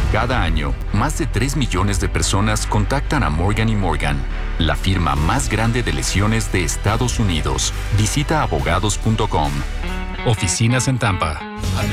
Cada año, más de 3 millones de personas contactan a Morgan & Morgan, la firma más grande de lesiones de Estados Unidos. Visita abogados.com. Oficinas en Tampa.